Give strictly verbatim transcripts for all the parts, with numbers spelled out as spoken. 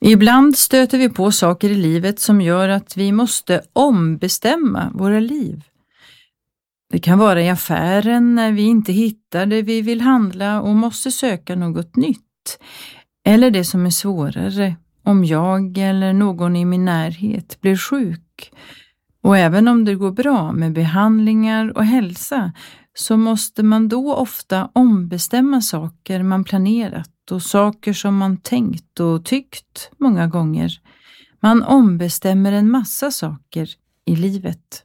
Ibland stöter vi på saker i livet som gör att vi måste ombestämma våra liv. Det kan vara i affären när vi inte hittar det vi vill handla och måste söka något nytt. Eller det som är svårare, om jag eller någon i min närhet blir sjuk. Och även om det går bra med behandlingar och hälsa så måste man då ofta ombestämma saker man planerat och saker som man tänkt och tyckt många gånger. Man ombestämmer en massa saker i livet.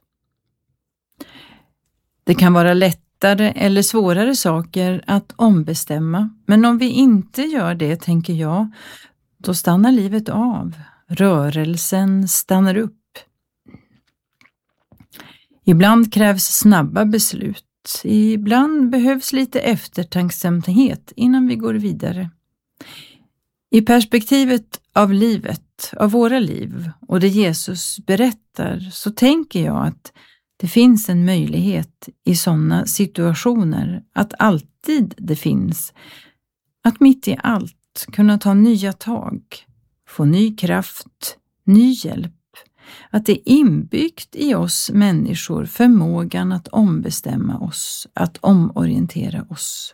Det kan vara lättare eller svårare saker att ombestämma, men om vi inte gör det, tänker jag, då stannar livet av. Rörelsen stannar upp. Ibland krävs snabba beslut. Ibland behövs lite eftertänksamhet innan vi går vidare. I perspektivet av livet, av våra liv och det Jesus berättar, så tänker jag att det finns en möjlighet i sådana situationer, att alltid det finns, att mitt i allt kunna ta nya tag, få ny kraft, ny hjälp. Att det är inbyggt i oss människor förmågan att ombestämma oss, att omorientera oss.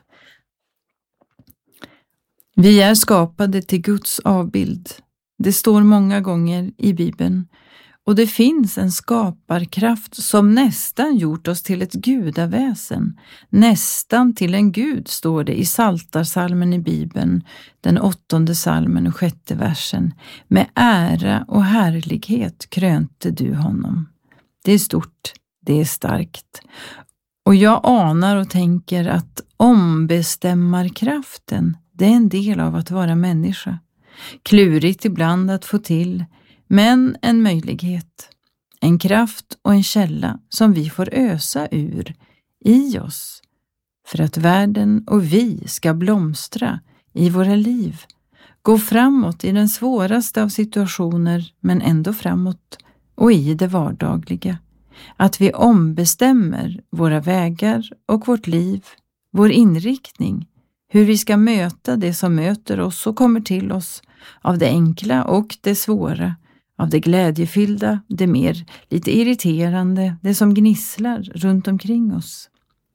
Vi är skapade till Guds avbild. Det står många gånger i Bibeln. Och det finns en skaparkraft som nästan gjort oss till ett gudaväsen. Nästan till en gud, står det i Psaltarpsalmen i Bibeln, den åttonde psalmen och sjätte versen. Med ära och härlighet krönte du honom. Det är stort, det är starkt. Och jag anar och tänker att ombestämmarkraften, det är en del av att vara människa. Klurigt ibland att få till, men en möjlighet, en kraft och en källa som vi får ösa ur i oss för att världen och vi ska blomstra i våra liv, gå framåt i den svåraste av situationer men ändå framåt och i det vardagliga. Att vi ombestämmer våra vägar och vårt liv, vår inriktning, hur vi ska möta det som möter oss och kommer till oss av det enkla och det svåra. Av det glädjefyllda, det mer lite irriterande, det som gnisslar runt omkring oss.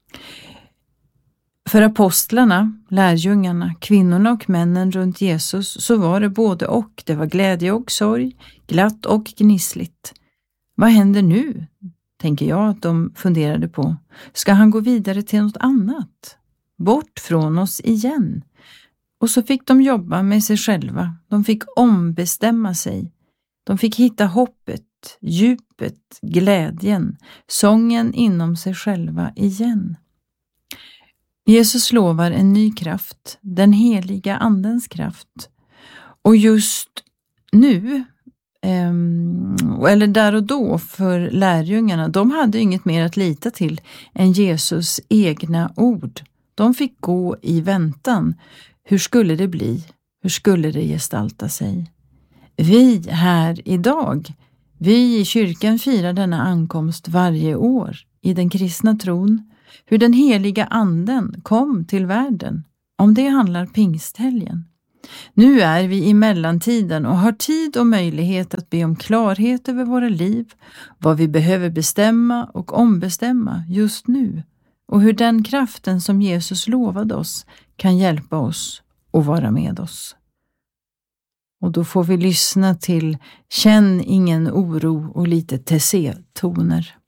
För apostlarna, lärjungarna, kvinnorna och männen runt Jesus så var det både och. Det var glädje och sorg, glatt och gnissligt. Vad händer nu? Tänker jag att de funderade på. Ska han gå vidare till något annat? Bort från oss igen. Och så fick de jobba med sig själva. De fick ombestämma sig. De fick hitta hoppet, djupet, glädjen, sången inom sig själva igen. Jesus lovar en ny kraft, den heliga andens kraft. Och just nu, eller där och då för lärjungarna, de hade inget mer att lita till än Jesus egna ord. De fick gå i väntan. Hur skulle det bli? Hur skulle det gestalta sig? Vi här idag, vi i kyrkan firar denna ankomst varje år i den kristna tron, hur den heliga anden kom till världen. Om det handlar pingsthelgen. Nu är vi i mellantiden och har tid och möjlighet att be om klarhet över våra liv, vad vi behöver bestämma och ombestämma just nu och hur den kraften som Jesus lovade oss kan hjälpa oss och vara med oss. Och då får vi lyssna till Känn ingen oro och lite Tessé-toner.